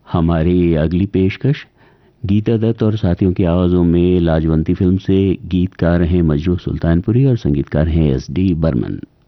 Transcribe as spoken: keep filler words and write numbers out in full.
हमारी अगली पेशकश गीता दत्त और साथियों की आवाज़ों में लाजवंती फिल्म से। गीतकार हैं मजरूह सुल्तानपुरी और संगीतकार हैं एस डी बर्मन।